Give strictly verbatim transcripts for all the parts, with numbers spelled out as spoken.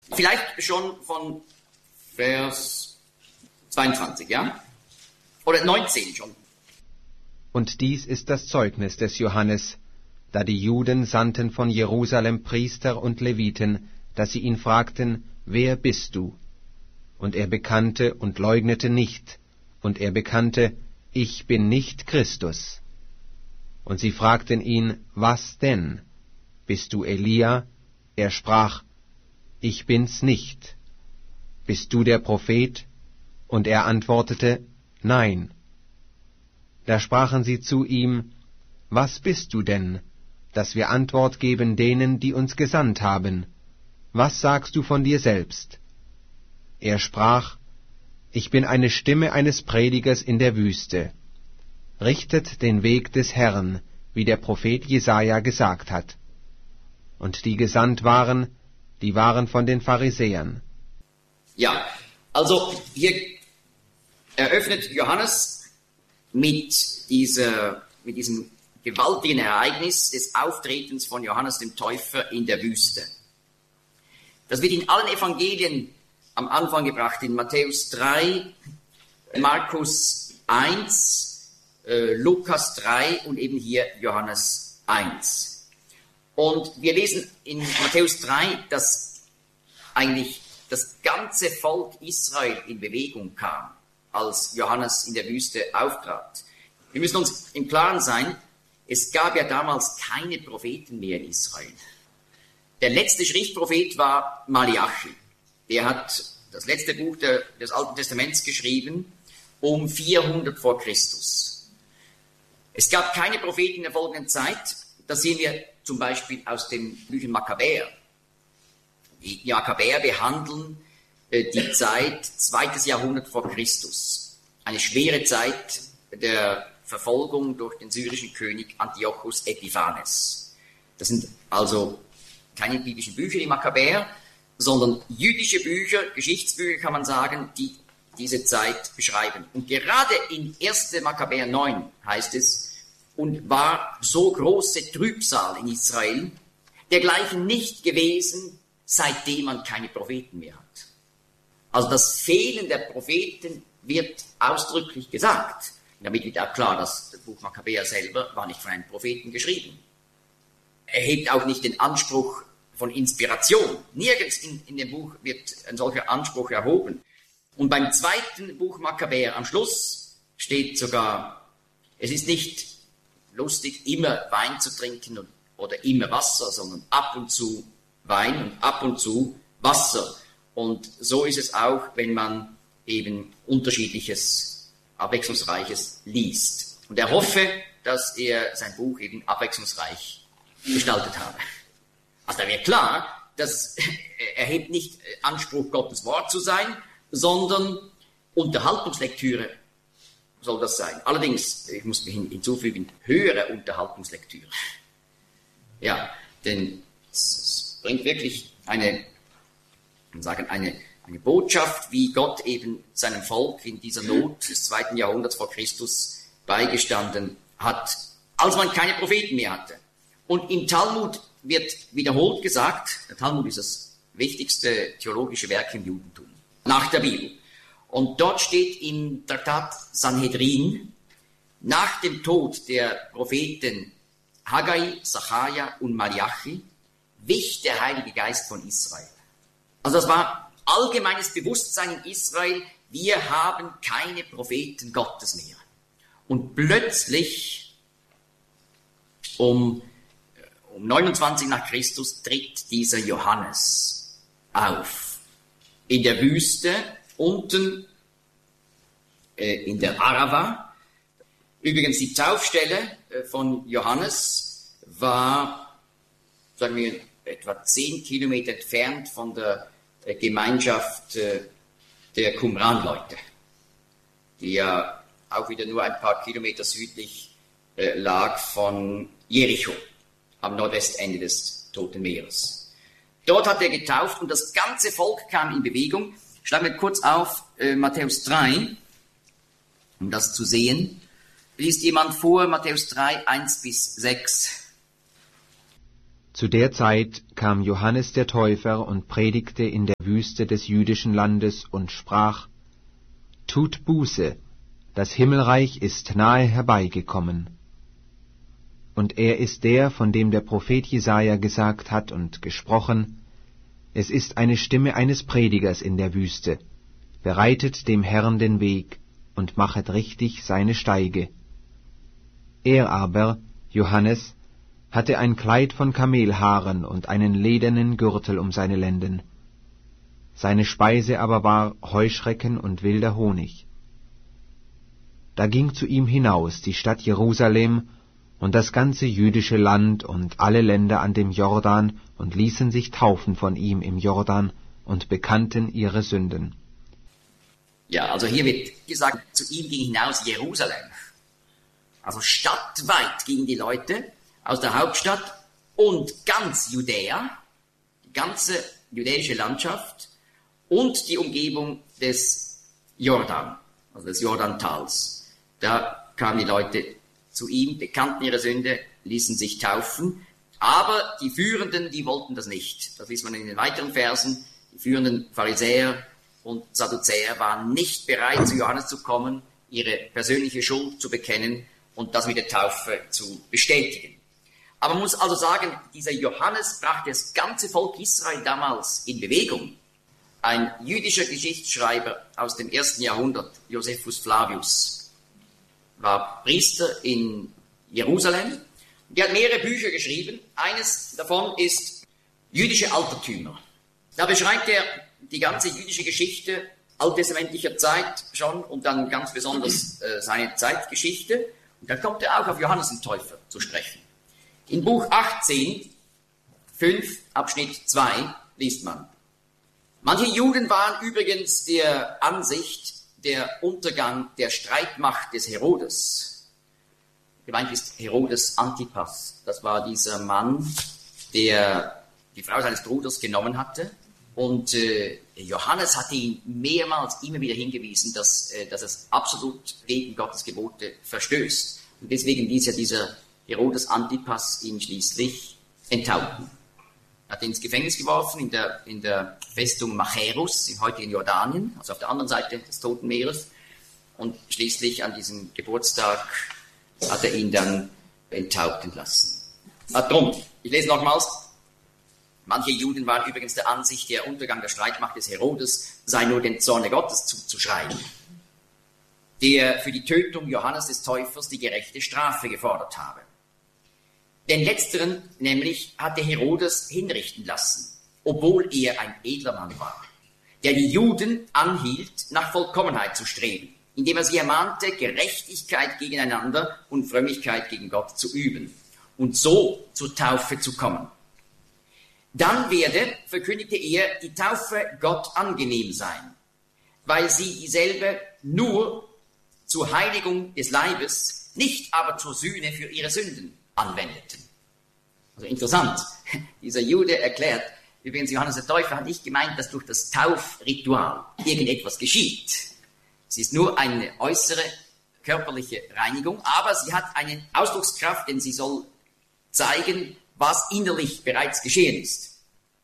Vielleicht schon von Vers zweiundzwanzig, ja? Oder neunzehn schon. Und dies ist das Zeugnis des Johannes, da die Juden sandten von Jerusalem Priester und Leviten, dass sie ihn fragten, wer bist du? Und er bekannte und leugnete nicht, und er bekannte, ich bin nicht Christus. Und sie fragten ihn, was denn? Bist du Elia? Er sprach, ich bin's nicht. Bist du der Prophet? Und er antwortete, nein. Da sprachen sie zu ihm, was bist du denn, dass wir Antwort geben denen, die uns gesandt haben? Was sagst du von dir selbst? Er sprach, ich bin eine Stimme eines Predigers in der Wüste. Richtet den Weg des Herrn, wie der Prophet Jesaja gesagt hat. Und die gesandt waren, die waren von den Pharisäern. Ja, also hier eröffnet Johannes mit, dieser, mit diesem gewaltigen Ereignis des Auftretens von Johannes dem Täufer in der Wüste. Das wird in allen Evangelien am Anfang gebracht, in Matthäus drei, Markus eins, äh, Lukas drei und eben hier Johannes eins. Und wir lesen in Matthäus drei, dass eigentlich das ganze Volk Israel in Bewegung kam, als Johannes in der Wüste auftrat. Wir müssen uns im Klaren sein, es gab ja damals keine Propheten mehr in Israel. Der letzte Schriftprophet war Malachi. Der hat das letzte Buch der, des Alten Testaments geschrieben um vierhundert vor Christus. Es gab keine Propheten in der folgenden Zeit. Das sehen wir zum Beispiel aus den Büchern Makkabäer. Die Makkabäer behandeln äh, die Zeit zweites Jahrhundert vor Christus. Eine schwere Zeit der Verfolgung durch den syrischen König Antiochus Epiphanes. Das sind also keine biblischen Bücher, die Makkabäer, sondern jüdische Bücher, Geschichtsbücher kann man sagen, die diese Zeit beschreiben. Und gerade in erster Makkabäer neun heißt es, und war so große Trübsal in Israel, dergleichen nicht gewesen, seitdem man keine Propheten mehr hat. Also das Fehlen der Propheten wird ausdrücklich gesagt. Damit wird auch klar, dass das Buch Makkabäer selber war nicht von einem Propheten geschrieben. Er hebt auch nicht den Anspruch von Inspiration. Nirgends in, in dem Buch wird ein solcher Anspruch erhoben. Und beim zweiten Buch Makkabäer am Schluss steht sogar, es ist nicht lustig, immer Wein zu trinken oder immer Wasser, sondern ab und zu Wein und ab und zu Wasser. Und so ist es auch, wenn man eben unterschiedliches, abwechslungsreiches liest. Und er hoffe, dass er sein Buch eben abwechslungsreich gestaltet habe. Also da wird klar, dass er hebt nicht Anspruch, Gottes Wort zu sein, sondern Unterhaltungslektüre soll das sein. Allerdings, ich muss mich hinzufügen, höhere Unterhaltungslektüre. Ja, denn es bringt wirklich eine, kann sagen, eine, eine Botschaft, wie Gott eben seinem Volk in dieser Not des zweiten Jahrhunderts vor Christus beigestanden hat, als man keine Propheten mehr hatte. Und im Talmud wird wiederholt gesagt, der Talmud ist das wichtigste theologische Werk im Judentum, nach der Bibel. Und dort steht im Traktat Sanhedrin, nach dem Tod der Propheten Haggai, Sacharja und Malachi, wich der Heilige Geist von Israel. Also das war allgemeines Bewusstsein in Israel, wir haben keine Propheten Gottes mehr. Und plötzlich, um, um neunundzwanzig nach Christus, tritt dieser Johannes auf. In der Wüste, unten äh, in der Arava. Übrigens, die Taufstelle äh, von Johannes war, sagen wir, etwa zehn Kilometer entfernt von der äh, Gemeinschaft äh, der Qumran-Leute, die ja auch wieder nur ein paar Kilometer südlich äh, lag von Jericho, am Nordwestende des Toten Meeres. Dort hat er getauft und das ganze Volk kam in Bewegung. Schlagen wir kurz auf äh, Matthäus drei, um das zu sehen. Liest jemand vor, Matthäus drei, eins bis sechs. Zu der Zeit kam Johannes der Täufer und predigte in der Wüste des jüdischen Landes und sprach: Tut Buße, das Himmelreich ist nahe herbeigekommen. Und er ist der, von dem der Prophet Jesaja gesagt hat und gesprochen: Es ist eine Stimme eines Predigers in der Wüste, bereitet dem Herrn den Weg und machet richtig seine Steige. Er aber, Johannes, hatte ein Kleid von Kamelhaaren und einen ledernen Gürtel um seine Lenden. Seine Speise aber war Heuschrecken und wilder Honig. Da ging zu ihm hinaus die Stadt Jerusalem und das ganze jüdische Land und alle Länder an dem Jordan und ließen sich taufen von ihm im Jordan und bekannten ihre Sünden. Ja, also hier wird gesagt, zu ihm ging hinaus Jerusalem. Also stadtweit gingen die Leute aus der Hauptstadt und ganz Judäa, die ganze judäische Landschaft und die Umgebung des Jordan, also des Jordantals. Da kamen die Leute zu ihm, bekannten ihre Sünde, ließen sich taufen, aber die Führenden, die wollten das nicht. Das wissen wir in den weiteren Versen. Die führenden Pharisäer und Sadduzäer waren nicht bereit, zu Johannes zu kommen, ihre persönliche Schuld zu bekennen und das mit der Taufe zu bestätigen. Aber man muss also sagen, dieser Johannes brachte das ganze Volk Israel damals in Bewegung. Ein jüdischer Geschichtsschreiber aus dem ersten Jahrhundert, Josephus Flavius, war Priester in Jerusalem. Der hat mehrere Bücher geschrieben. Eines davon ist Jüdische Altertümer. Da beschreibt er die ganze jüdische Geschichte alttestamentlicher Zeit schon und dann ganz besonders äh, seine Zeitgeschichte. Und da kommt er auch auf Johannes den Täufer zu sprechen. In Buch achtzehn, fünf, Abschnitt zwei liest man: Manche Juden waren übrigens der Ansicht, der Untergang der Streitmacht des Herodes. Gemeint ist Herodes Antipas. Das war dieser Mann, der die Frau seines Bruders genommen hatte. Und äh, Johannes hatte ihn mehrmals immer wieder hingewiesen, dass, äh, dass es absolut gegen Gottes Gebote verstößt. Und deswegen ließ ja dieser Herodes Antipas ihn schließlich enthaupten. Er hat ihn ins Gefängnis geworfen, in der, in der Festung Machaerus, im heutigen Jordanien, also auf der anderen Seite des Toten Meeres. Und schließlich an diesem Geburtstag hat er ihn dann enthaupten lassen. Ah, drum, ich lese nochmals. Manche Juden waren übrigens der Ansicht, der Untergang der Streitmacht des Herodes sei nur dem Zorne Gottes zuzuschreiben, der für die Tötung Johannes des Täufers die gerechte Strafe gefordert habe. Den letzteren nämlich hatte Herodes hinrichten lassen, obwohl er ein edler Mann war, der die Juden anhielt, nach Vollkommenheit zu streben, indem er sie ermahnte, Gerechtigkeit gegeneinander und Frömmigkeit gegen Gott zu üben und so zur Taufe zu kommen. Dann werde, verkündigte er, die Taufe Gott angenehm sein, weil sie dieselbe nur zur Heiligung des Leibes, nicht aber zur Sühne für ihre Sünden anwendeten. Also interessant, dieser Jude erklärt, übrigens Johannes der Täufer hat nicht gemeint, dass durch das Taufritual irgendetwas geschieht. Es ist nur eine äußere körperliche Reinigung, aber sie hat eine Ausdruckskraft, denn sie soll zeigen, was innerlich bereits geschehen ist.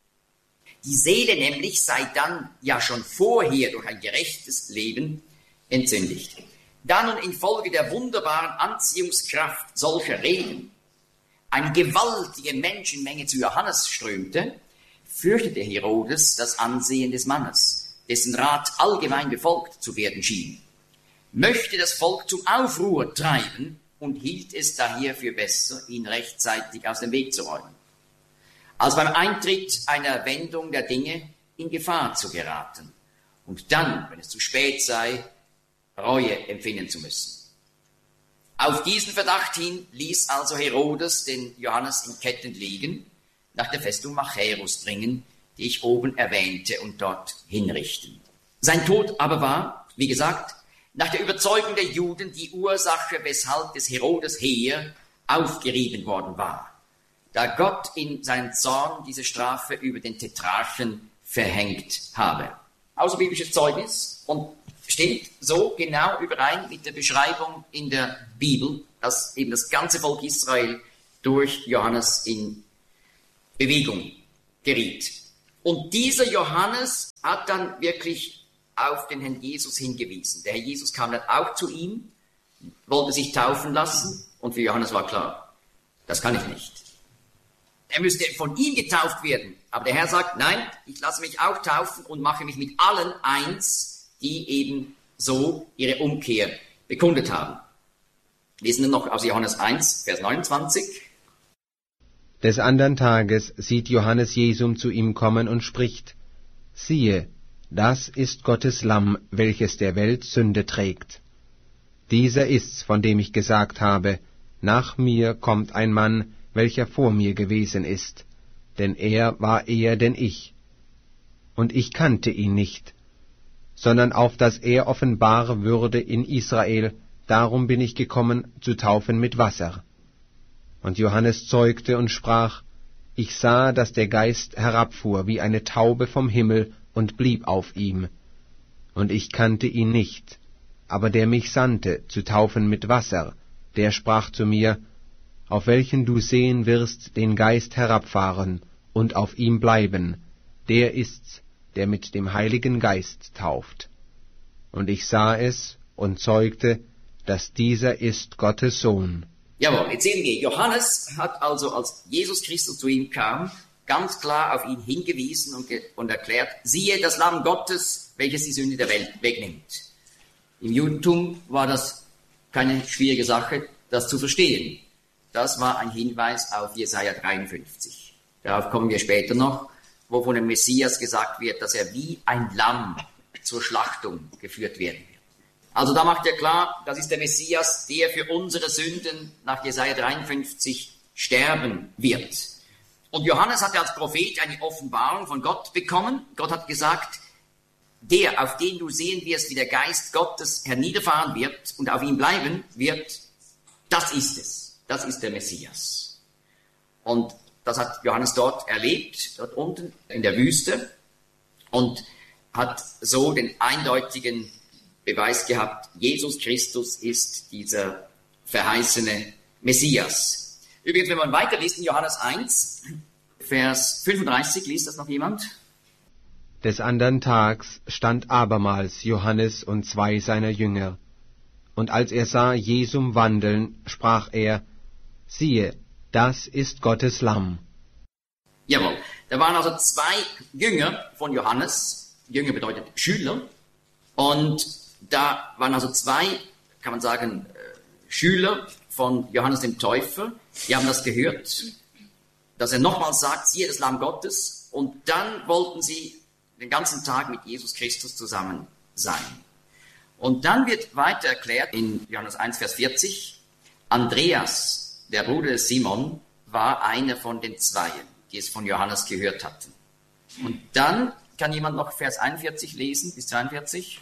Die Seele nämlich sei dann ja schon vorher durch ein gerechtes Leben entzündigt. Da nun infolge der wunderbaren Anziehungskraft solcher Reden eine gewaltige Menschenmenge zu Johannes strömte, fürchtete Herodes das Ansehen des Mannes, dessen Rat allgemein befolgt zu werden schien, möchte das Volk zum Aufruhr treiben und hielt es daher für besser, ihn rechtzeitig aus dem Weg zu räumen, als beim Eintritt einer Wendung der Dinge in Gefahr zu geraten und dann, wenn es zu spät sei, Reue empfinden zu müssen. Auf diesen Verdacht hin ließ also Herodes den Johannes in Ketten liegen, nach der Festung Machaerus bringen, die ich oben erwähnte, und dort hinrichten. Sein Tod aber war, wie gesagt, nach der Überzeugung der Juden die Ursache, weshalb des Herodes Heer aufgerieben worden war, da Gott in seinem Zorn diese Strafe über den Tetrarchen verhängt habe. Außerbiblisches Zeugnis und stimmt so genau überein mit der Beschreibung in der Bibel, dass eben das ganze Volk Israel durch Johannes in Bewegung geriet. Und dieser Johannes hat dann wirklich auf den Herrn Jesus hingewiesen. Der Herr Jesus kam dann auch zu ihm, wollte sich taufen lassen und für Johannes war klar, das kann ich nicht. Er müsste von ihm getauft werden. Aber der Herr sagt, nein, ich lasse mich auch taufen und mache mich mit allen eins, die eben so ihre Umkehr bekundet haben. Lesen wir noch aus Johannes eins, Vers neunundzwanzig. Des andern Tages sieht Johannes Jesum zu ihm kommen und spricht, siehe, das ist Gottes Lamm, welches der Welt Sünde trägt. Dieser ist's, von dem ich gesagt habe, nach mir kommt ein Mann, welcher vor mir gewesen ist, denn er war eher denn ich. Und ich kannte ihn nicht, sondern auf dass er offenbar würde in Israel, darum bin ich gekommen, zu taufen mit Wasser. Und Johannes zeugte und sprach, ich sah, dass der Geist herabfuhr wie eine Taube vom Himmel und blieb auf ihm. Und ich kannte ihn nicht, aber der mich sandte, zu taufen mit Wasser, der sprach zu mir, auf welchen du sehen wirst den Geist herabfahren und auf ihm bleiben, der ist's, der mit dem Heiligen Geist tauft. Und ich sah es und zeugte, dass dieser ist Gottes Sohn. Jawohl, jetzt sehen wir, Johannes hat also, als Jesus Christus zu ihm kam, ganz klar auf ihn hingewiesen und, ge- und erklärt, siehe das Lamm Gottes, welches die Sünde der Welt wegnimmt. Im Judentum war das keine schwierige Sache, das zu verstehen. Das war ein Hinweis auf Jesaja dreiundfünfzig. Darauf kommen wir später noch, wo von dem Messias gesagt wird, dass er wie ein Lamm zur Schlachtung geführt werden wird. Also da macht er klar, das ist der Messias, der für unsere Sünden nach Jesaja dreiundfünfzig sterben wird. Und Johannes hatte als Prophet eine Offenbarung von Gott bekommen. Gott hat gesagt, der, auf den du sehen wirst, wie der Geist Gottes herniederfahren wird und auf ihm bleiben wird, das ist es. Das ist der Messias. Und das hat Johannes dort erlebt, dort unten in der Wüste, und hat so den eindeutigen Beweis gehabt, Jesus Christus ist dieser verheißene Messias. Übrigens, wenn man weiterliest in Johannes eins, Vers fünfunddreißig, liest das noch jemand? Des andern Tags stand abermals Johannes und zwei seiner Jünger. Und als er sah Jesum wandeln, sprach er, siehe, das ist Gottes Lamm. Jawohl, da waren also zwei Jünger von Johannes. Jünger bedeutet Schüler. Und da waren also zwei, kann man sagen, Schüler von Johannes dem Täufer. Die haben das gehört, dass er nochmals sagt, siehe das Lamm Gottes. Und dann wollten sie den ganzen Tag mit Jesus Christus zusammen sein. Und dann wird weiter erklärt in Johannes eins, Vers vierzig, Andreas, der Bruder des Simon, war einer von den Zweien, die es von Johannes gehört hatten. Und dann kann jemand noch Vers einundvierzig lesen, bis zweiundvierzig.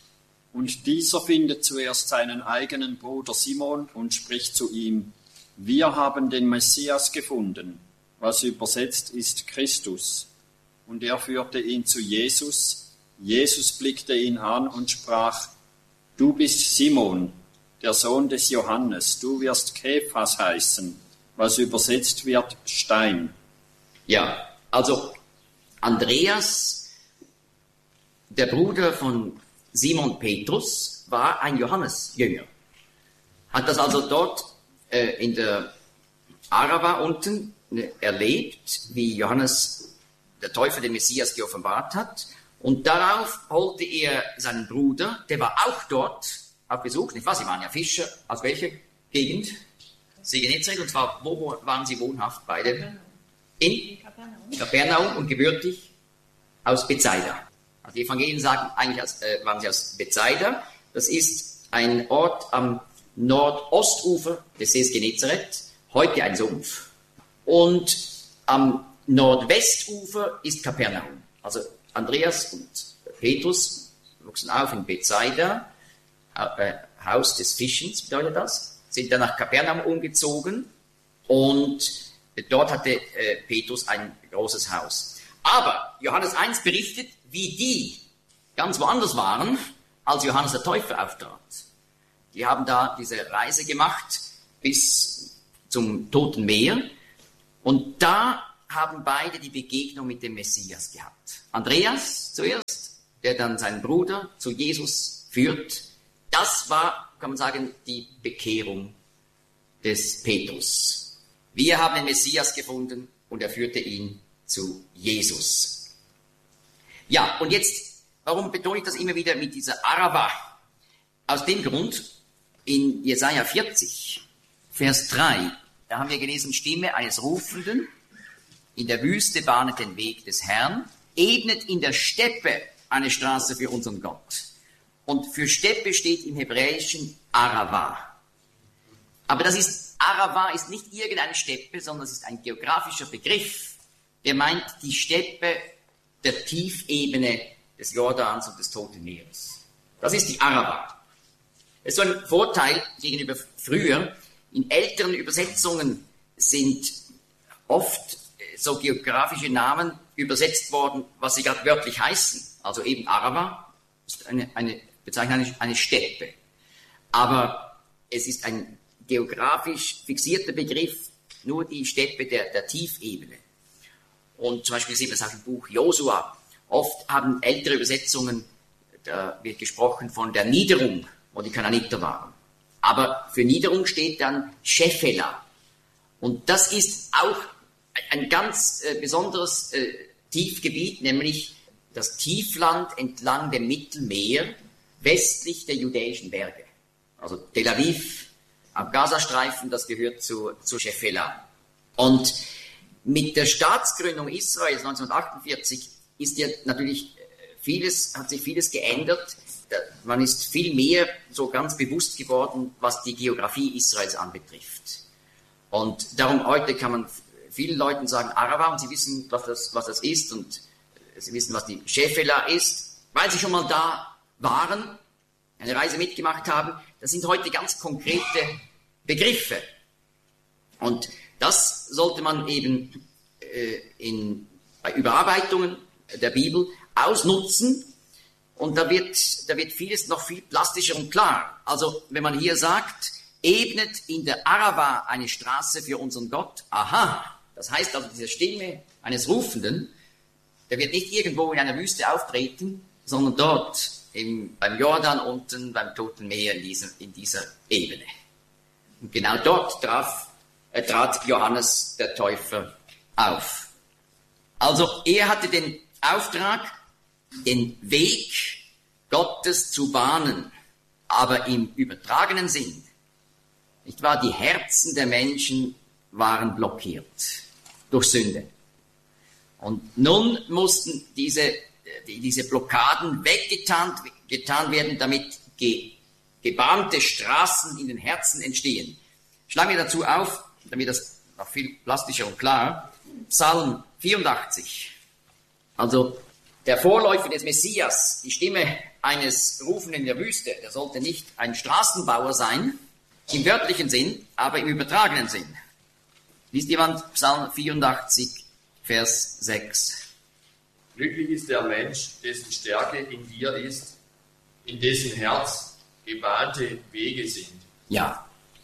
Und dieser findet zuerst seinen eigenen Bruder Simon und spricht zu ihm, wir haben den Messias gefunden, was übersetzt ist Christus. Und er führte ihn zu Jesus. Jesus blickte ihn an und sprach, du bist Simon, der Sohn des Johannes, du wirst Kephas heißen, was übersetzt wird Stein. Ja, also Andreas, der Bruder von Simon Petrus, war ein Johannes-Jünger. Hat das also dort äh, in der Arava unten ne, erlebt, wie Johannes der Täufer den Messias geoffenbart hat. Und darauf holte er seinen Bruder, der war auch dort auf Besuch, nicht wahr? Sie waren ja Fischer. Aus welcher Gegend? See Genezareth, und zwar, wo waren sie wohnhaft beide? In Kapernaum und gebürtig aus Bethsaida. Also die Evangelien sagen, eigentlich aus, äh, waren sie aus Bethsaida. Das ist ein Ort am Nordostufer des Sees Genezareth, heute ein Sumpf. Und am Nordwestufer ist Kapernaum. Also Andreas und Petrus wuchsen auf in Bethsaida, äh, Haus des Fischens bedeutet das, sind dann nach Kapernaum umgezogen und dort hatte äh, Petrus ein großes Haus. Aber Johannes eins berichtet, wie die ganz woanders waren, als Johannes der Täufer auftrat. Die haben da diese Reise gemacht bis zum Toten Meer und da haben beide die Begegnung mit dem Messias gehabt. Andreas zuerst, der dann seinen Bruder zu Jesus führt. Das war, kann man sagen, die Bekehrung des Petrus. Wir haben den Messias gefunden und er führte ihn zu Jesus. Ja, und jetzt, warum betone ich das immer wieder mit dieser Arava? Aus dem Grund, in Jesaja vierzig, Vers drei, da haben wir gelesen, Stimme eines Rufenden, in der Wüste bahnet den Weg des Herrn, ebnet in der Steppe eine Straße für unseren Gott. Und für Steppe steht im Hebräischen Arava. Aber das ist, Arava ist nicht irgendeine Steppe, sondern es ist ein geografischer Begriff, der meint die Steppe der Tiefebene des Jordans und des Toten Meeres. Das ist die Arava. Das ist so ein Vorteil gegenüber früher. In älteren Übersetzungen sind oft so geografische Namen übersetzt worden, was sie gerade wörtlich heißen. Also eben Arava ist eine, eine Bezeichnung eine, eine Steppe. Aber es ist ein geografisch fixierter Begriff, nur die Steppe der, der Tiefebene. Und zum Beispiel sieht man es auch im Buch Josua. Oft haben ältere Übersetzungen, da wird gesprochen von der Niederung, wo die Kanaaniter waren. Aber für Niederung steht dann Shephelah. Und das ist auch ein ganz äh, besonderes äh, Tiefgebiet, nämlich das Tiefland entlang dem Mittelmeer, westlich der judäischen Berge. Also Tel Aviv, am Gazastreifen, das gehört zu, zu Shephelah. Und mit der Staatsgründung Israels neunzehnhundertachtundvierzig ist ja natürlich vieles, hat sich vieles geändert. Man ist viel mehr so ganz bewusst geworden, was die Geografie Israels anbetrifft. Und darum heute kann man vielen Leuten sagen Arava und sie wissen, was das, was das ist und sie wissen, was die Shephelah ist, weil sie schon mal da waren, eine Reise mitgemacht haben. Das sind heute ganz konkrete Begriffe. Und das sollte man eben äh, in, bei Überarbeitungen der Bibel ausnutzen. Und da wird, da wird vieles noch viel plastischer und klar. Also wenn man hier sagt, ebnet in der Arava eine Straße für unseren Gott. Aha, das heißt also, diese Stimme eines Rufenden, der wird nicht irgendwo in einer Wüste auftreten, sondern dort im, beim Jordan unten, beim Toten Meer in, diesem, in dieser Ebene. Und genau dort traf, äh, trat Johannes der Täufer auf. Also er hatte den Auftrag, den Weg Gottes zu bahnen, aber im übertragenen Sinn. Nicht wahr? Die Herzen der Menschen waren blockiert durch Sünde. Und nun mussten diese, diese Blockaden weggetan getan werden, damit ge, gebahnte Straßen in den Herzen entstehen. Schlagen wir dazu auf, damit das noch viel plastischer und klar, Psalm vierundachtzig. Also der Vorläufer des Messias, die Stimme eines Rufenden in der Wüste, der sollte nicht ein Straßenbauer sein, im wörtlichen Sinn, aber im übertragenen Sinn. Liest jemand Psalm vierundachtzig, Vers sechs. Glücklich ist der Mensch, dessen Stärke in dir ist, in dessen Herz gebahnte Wege sind. Ja.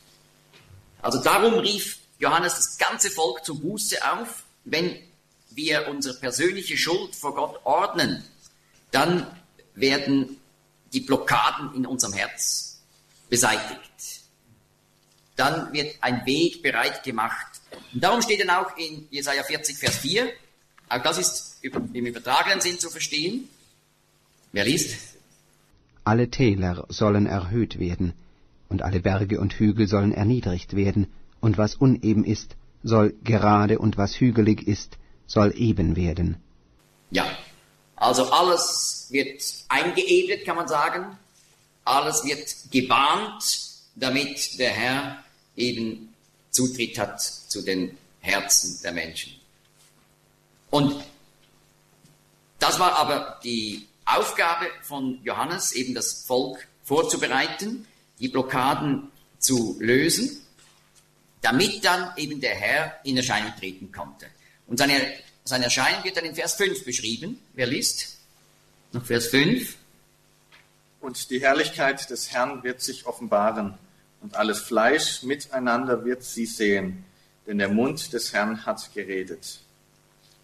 Also darum rief Johannes das ganze Volk zur Buße auf. Wenn wir unsere persönliche Schuld vor Gott ordnen, dann werden die Blockaden in unserem Herz beseitigt. Dann wird ein Weg bereit gemacht. Und darum steht dann auch in Jesaja vierzig, Vers vier, auch das ist im übertragenen Sinn zu verstehen. Wer liest? Alle Täler sollen erhöht werden, und alle Berge und Hügel sollen erniedrigt werden, und was uneben ist, soll gerade, und was hügelig ist, soll eben werden. Ja, also alles wird eingeebnet, kann man sagen. Alles wird gebahnt, damit der Herr eben Zutritt hat zu den Herzen der Menschen. Und das war aber die Aufgabe von Johannes, eben das Volk vorzubereiten, die Blockaden zu lösen, damit dann eben der Herr in Erscheinung treten konnte. Und seine, seine Erscheinung wird dann in Vers fünf beschrieben. Wer liest? Noch Vers fünf. Und die Herrlichkeit des Herrn wird sich offenbaren, und alles Fleisch miteinander wird sie sehen, denn der Mund des Herrn hat geredet.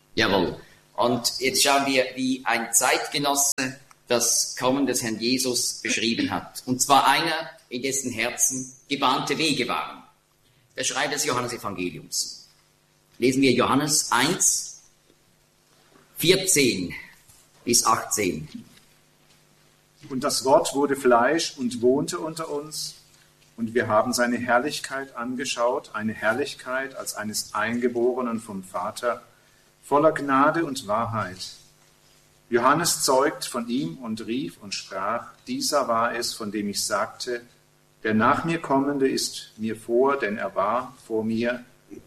Jawohl. Und jetzt schauen wir, wie ein Zeitgenosse das Kommen des Herrn Jesus beschrieben hat. Und zwar einer, in dessen Herzen gebahnte Wege waren. Der Schreiber des Johannesevangeliums. Lesen wir Johannes eins, vierzehn bis achtzehn. Und das Wort wurde Fleisch und wohnte unter uns, und wir haben seine Herrlichkeit angeschaut, eine Herrlichkeit als eines Eingeborenen vom Vater, voller Gnade und Wahrheit. Johannes zeugt von ihm und rief und sprach, dieser war es, von dem ich sagte, der nach mir Kommende ist mir vor, denn er war vor mir.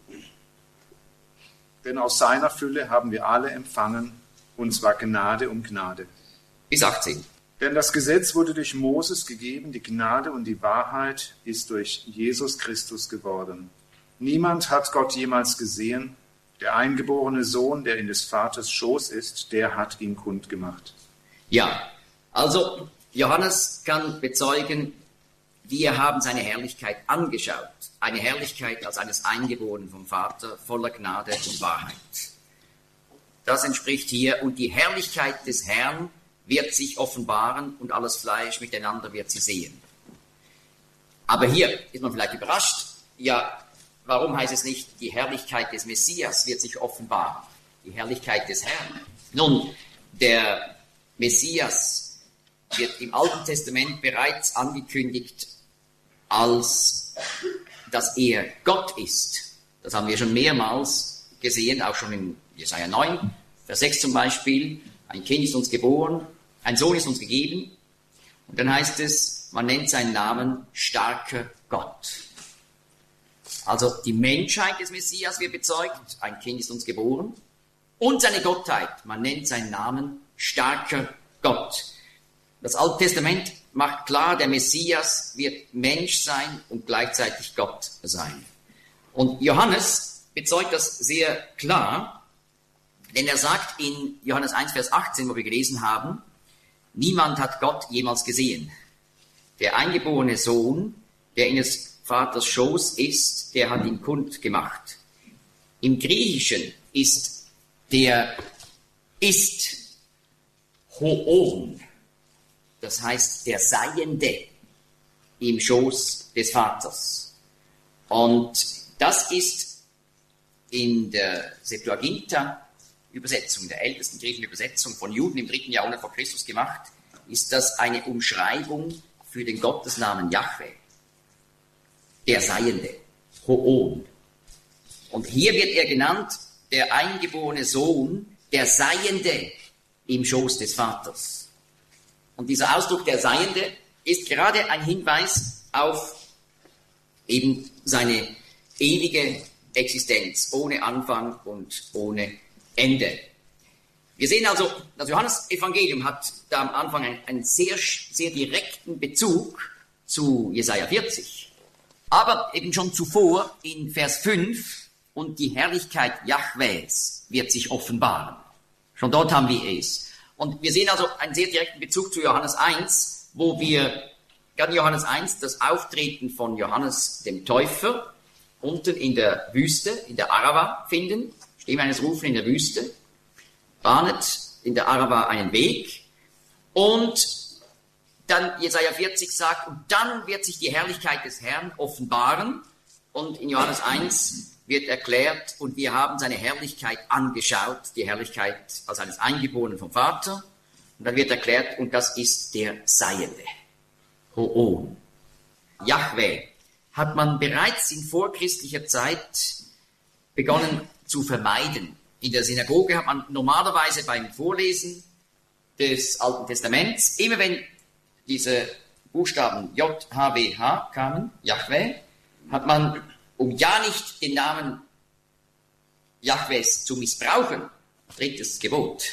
Denn aus seiner Fülle haben wir alle empfangen, und zwar Gnade um Gnade. Bis achtzehn. Denn das Gesetz wurde durch Moses gegeben, die Gnade und die Wahrheit ist durch Jesus Christus geworden. Niemand hat Gott jemals gesehen. Der eingeborene Sohn, der in des Vaters Schoß ist, der hat ihn kundgemacht. Ja, also Johannes kann bezeugen, wir haben seine Herrlichkeit angeschaut. Eine Herrlichkeit als eines Eingeborenen vom Vater, voller Gnade und Wahrheit. Das entspricht hier, und die Herrlichkeit des Herrn wird sich offenbaren und alles Fleisch miteinander wird sie sehen. Aber hier ist man vielleicht überrascht, ja, warum heißt es nicht, die Herrlichkeit des Messias wird sich offenbaren, die Herrlichkeit des Herrn? Nun, der Messias wird im Alten Testament bereits angekündigt, als dass er Gott ist. Das haben wir schon mehrmals gesehen, auch schon in Jesaja neun, Vers sechs zum Beispiel. Ein Kind ist uns geboren, ein Sohn ist uns gegeben. Und dann heißt es, man nennt seinen Namen starker Gott. Also die Menschheit des Messias wird bezeugt, ein Kind ist uns geboren. Und seine Gottheit, man nennt seinen Namen starker Gott. Das Alte Testament macht klar, der Messias wird Mensch sein und gleichzeitig Gott sein. Und Johannes bezeugt das sehr klar, denn er sagt in Johannes eins, Vers achtzehn, wo wir gelesen haben, niemand hat Gott jemals gesehen. Der eingeborene Sohn, der in des Vaters Schoß ist, der hat ihn kundgemacht. Im Griechischen ist der ist Hoon, das heißt der Seiende im Schoß des Vaters. Und das ist in der Septuaginta Übersetzung, der ältesten griechischen Übersetzung von Juden im dritten Jahrhundert vor Christus gemacht, ist das eine Umschreibung für den Gottesnamen Jahwe. Der Seiende, Hoon. Und hier wird er genannt, der eingeborene Sohn, der Seiende im Schoß des Vaters. Und dieser Ausdruck, der Seiende, ist gerade ein Hinweis auf eben seine ewige Existenz, ohne Anfang und ohne Ende. Wir sehen also, das Johannesevangelium hat da am Anfang einen, einen sehr, sehr direkten Bezug zu Jesaja vierzig. Aber eben schon zuvor in Vers fünf, und die Herrlichkeit Jahwes wird sich offenbaren. Schon dort haben wir es. Und wir sehen also einen sehr direkten Bezug zu Johannes eins, wo wir, gerade in Johannes eins, das Auftreten von Johannes dem Täufer unten in der Wüste, in der Arava finden. Stimme eines Rufen in der Wüste, bahnet in der Arava einen Weg, und dann Jesaja vierzig sagt, und dann wird sich die Herrlichkeit des Herrn offenbaren, und in Johannes eins wird erklärt, und wir haben seine Herrlichkeit angeschaut, die Herrlichkeit als eines Eingeborenen vom Vater, und dann wird erklärt, und das ist der Seiende, Hoon. Jahwe hat man bereits in vorchristlicher Zeit begonnen zu vermeiden. In der Synagoge hat man normalerweise beim Vorlesen des Alten Testaments, immer wenn diese Buchstaben J H W H kamen, Jahwe, hat man, um ja nicht den Namen Jahwes zu missbrauchen, drittes Gebot,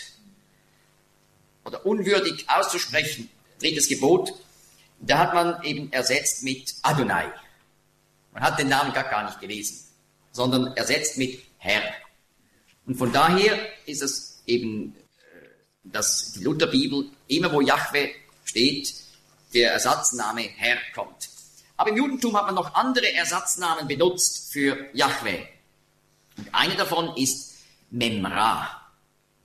oder unwürdig auszusprechen, drittes Gebot, da hat man eben ersetzt mit Adonai. Man hat den Namen gar, gar nicht gelesen, sondern ersetzt mit Herr. Und von daher ist es eben, dass die Lutherbibel, immer wo Jahwe steht, der Ersatzname Herr kommt. Aber im Judentum hat man noch andere Ersatznamen benutzt für Jahwe. Und einer davon ist Memra.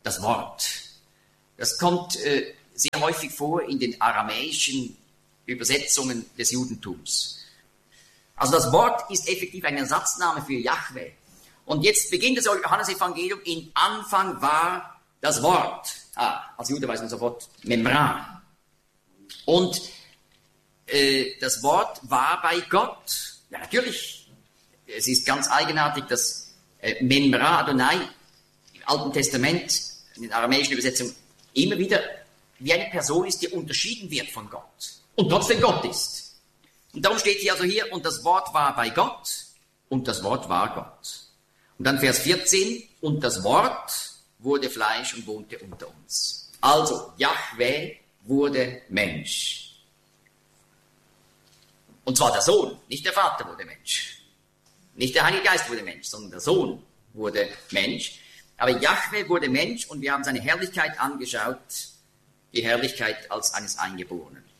das Wort. Das kommt äh, sehr häufig vor in den aramäischen Übersetzungen des Judentums. Also das Wort ist effektiv ein Ersatzname für Jahwe. Und jetzt beginnt das Johannesevangelium, im Anfang war das Wort. Ah, als Jude weiß man sofort Membran. Und äh, das Wort war bei Gott. Ja, natürlich, es ist ganz eigenartig, dass äh, Membra Adonai im Alten Testament, in den aramäischen Übersetzungen, immer wieder wie eine Person ist, die unterschieden wird von Gott und trotzdem Gott ist. Und darum steht hier also hier, und das Wort war bei Gott und das Wort war Gott. Und dann Vers vierzehn, und das Wort wurde Fleisch und wohnte unter uns. Also, Jahwe wurde Mensch. Und zwar der Sohn, nicht der Vater wurde Mensch. Nicht der Heilige Geist wurde Mensch, sondern der Sohn wurde Mensch. Aber Jahwe wurde Mensch und wir haben seine Herrlichkeit angeschaut, die Herrlichkeit als eines Eingeborenen.